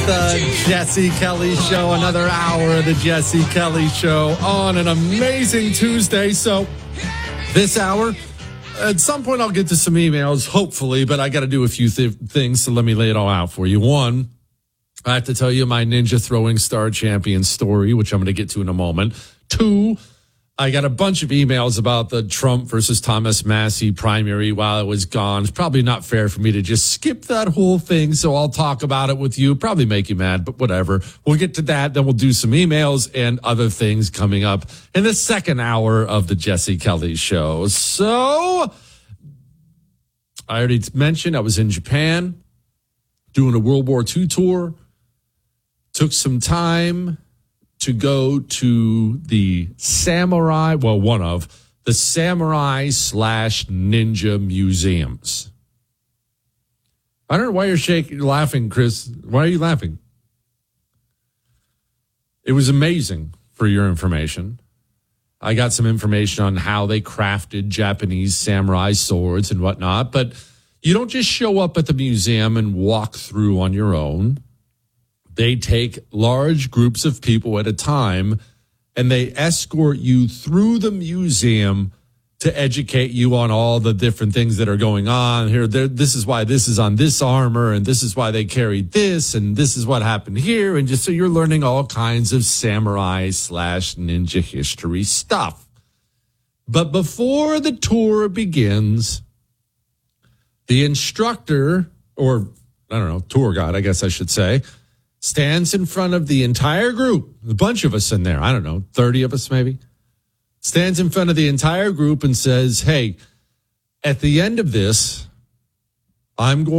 the Jesse Kelly Show, another hour of the Jesse Kelly Show on an amazing Tuesday. So this hour, at some point I'll get to some emails, hopefully, but I got to do a few things, so let me lay it all out for you. One, I have to tell you my Ninja Throwing Star Champion story, which I'm going to get to in a moment. Two, I got a bunch of emails about the Trump versus Thomas Massie primary while I was gone. It's probably not fair for me to just skip that whole thing, so I'll talk about it with you. Probably make you mad, but whatever. We'll get to that. Then we'll do some emails and other things coming up in the second hour of the Jesse Kelly Show. So I already mentioned I was in Japan doing a World War II tour. Took some time to go to the samurai, well, one of the samurai/ninja museums. I don't know why you're laughing, Chris. Why are you laughing? It was amazing, for your information. I got some information on how they crafted Japanese samurai swords and whatnot, but you don't just show up at the museum and walk through on your own. They take large groups of people at a time, and they escort you through the museum to educate you on all the different things that are going on here. This is why this is on this armor, and this is why they carried this, and this is what happened here. And just so you're learning all kinds of samurai/ninja history stuff. But before the tour begins, the instructor, or I don't know, tour guide, I guess I should say, stands in front of the entire group, a bunch of us in there, I don't know, 30 of us maybe, stands in front of the entire group and says, hey, at the end of this, I'm going